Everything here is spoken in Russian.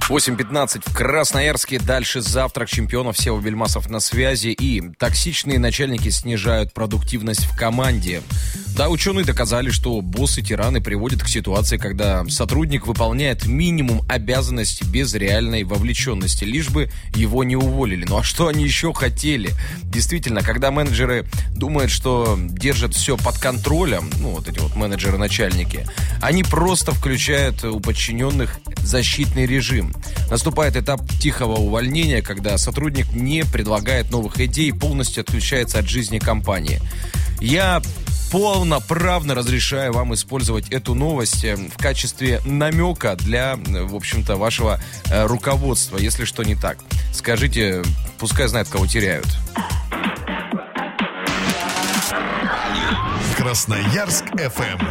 8:15 в Красноярске. Дальше завтрак чемпионов. Сева Бельмасов на связи. И токсичные начальники снижают продуктивность в команде. Да, ученые доказали, что боссы-тираны приводят к ситуации, когда сотрудник выполняет минимум обязанностей без реальной вовлеченности, лишь бы его не уволили. Ну а что они еще хотели? Действительно, когда менеджеры думают, что держат все под контролем, ну вот эти вот менеджеры-начальники, они просто включают у подчиненных защитный режим. Наступает этап тихого увольнения, когда сотрудник не предлагает новых идей и полностью отключается от жизни компании. Я полноправно разрешаю вам использовать эту новость в качестве намека для, в общем-то, вашего руководства. Если что не так, скажите, пускай знает, кого теряют. Красноярск FM